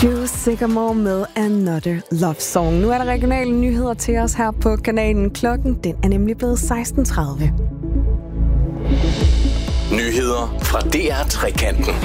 Drew Sycamore med Another Love Song. Nu er der regionale nyheder til os her på kanalen. Klokken den er nemlig blevet 16:30. Nyheder fra DR Trekanten.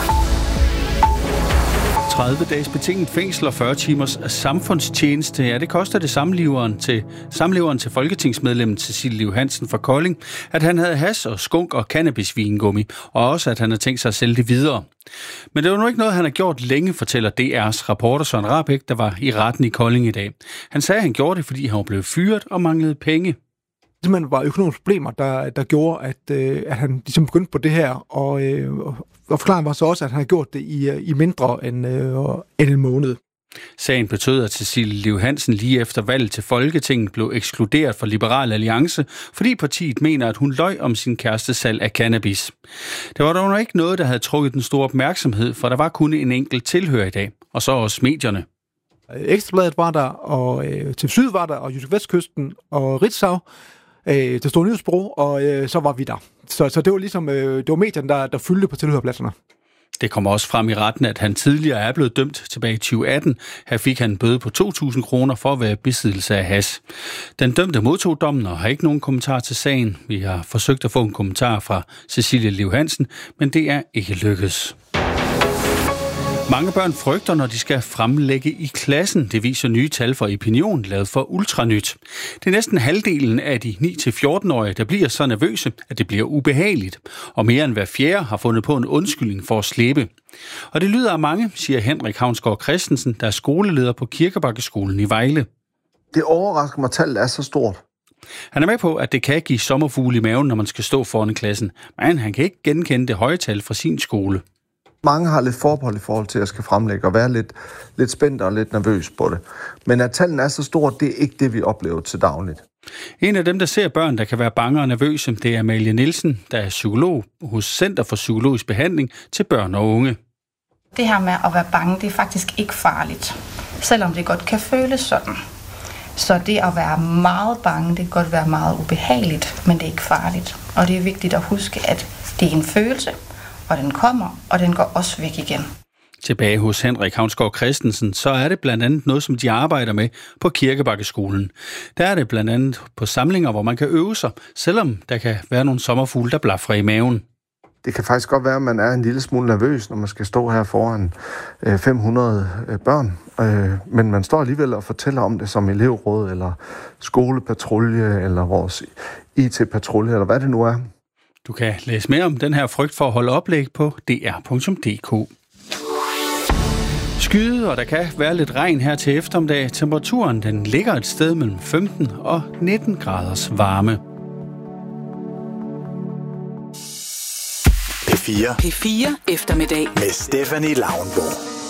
30 dages betinget fængsel og 40 timers samfundstjeneste. Ja, det koster det samleveren til folketingsmedlemmet Cecilie Liv Hansen fra Kolding, at han havde hash og skunk og cannabisvingummi, og også at han havde tænkt sig at sælge det videre. Men det var nu ikke noget, han har gjort længe, fortæller DR's reporter Søren Rahbek, der var i retten i Kolding i dag. Han sagde, at han gjorde det, fordi han var blevet fyret og manglede penge. Simpelthen var økonomiske problemer, der gjorde, at han ligesom begyndte på det her, og forklaringen var så også, at han havde gjort det i mindre end en måned. Sagen betød, at Cecilie Liv Hansen lige efter valget til Folketinget blev ekskluderet fra Liberal Alliance, fordi partiet mener, at hun løj om sin kærestes salg af cannabis. Det var dog ikke noget, der havde trukket den store opmærksomhed, for der var kun en enkelt tilhører i dag, og så også medierne. Ekstrabladet var der, og TV Syd var der, og Jysk Vestkysten og Ritzau. Det stod nyhedsbureau, og så var vi der. Så det var ligesom det var medierne, der fyldte på tilhørerpladserne. Det kommer også frem i retten, at han tidligere er blevet dømt tilbage i 2018. Her fik han en bøde på 2.000 kroner for at være i besiddelse af hash. Den dømte modtog dommen og har ikke nogen kommentar til sagen. Vi har forsøgt at få en kommentar fra Cecilie Liv Hansen, men det er ikke lykkedes. Mange børn frygter, når de skal fremlægge i klassen. Det viser nye tal fra Opinion, lavet for Ultranyt. Det er næsten halvdelen af de 9-14-årige, der bliver så nervøse, at det bliver ubehageligt. Og mere end hver fjerde har fundet på en undskyldning for at slippe. Og det lyder af mange, siger Henrik Havnsgaard Christensen, der er skoleleder på Kirkebakkeskolen i Vejle. Det overrasker mig, at tallet er så stort. Han er med på, at det kan give sommerfugle i maven, når man skal stå foran klassen. Men han kan ikke genkende det høje tal fra sin skole. Mange har lidt forbehold i forhold til, at jeg skal fremlægge og være lidt spændt og lidt nervøs på det. Men at tallene er så store, det er ikke det, vi oplever til dagligt. En af dem, der ser børn, der kan være bange og nervøse, det er Amalie Nielsen, der er psykolog hos Center for Psykologisk Behandling til børn og unge. Det her med at være bange, det er faktisk ikke farligt, selvom det godt kan føles sådan. Så det at være meget bange, det kan godt være meget ubehageligt, men det er ikke farligt. Og det er vigtigt at huske, at det er en følelse, og den kommer, og den går også væk igen. Tilbage hos Henrik Havnsgaard Christensen, så er det blandt andet noget, som de arbejder med på Kirkebakkeskolen. Der er det blandt andet på samlinger, hvor man kan øve sig, selvom der kan være nogle sommerfugle, der blafrer i maven. Det kan faktisk godt være, at man er en lille smule nervøs, når man skal stå her foran 500 børn. Men man står alligevel og fortæller om det som elevråd, eller skolepatrulje, eller vores IT-patrulje, eller hvad det nu er. Du kan læse mere om den her frygt for at holde oplæg på dr.dk. Skyde, og der kan være lidt regn her til eftermiddag. Temperaturen den ligger et sted mellem 15 og 19 graders varme. P4 eftermiddag med Stephanie Lauenborg.